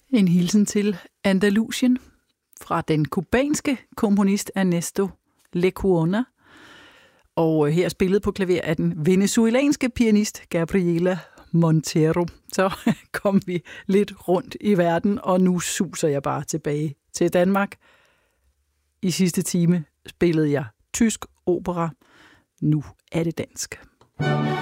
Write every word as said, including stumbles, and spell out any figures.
En hilsen til Andalusien fra den kubanske komponist Ernesto Lecuona. Og her spillet på klaver af den venezuelanske pianist Gabriela Montero. Så kom vi lidt rundt i verden, og nu suser jeg bare tilbage til Danmark. I sidste time spillede jeg tysk opera. Nu er det dansk.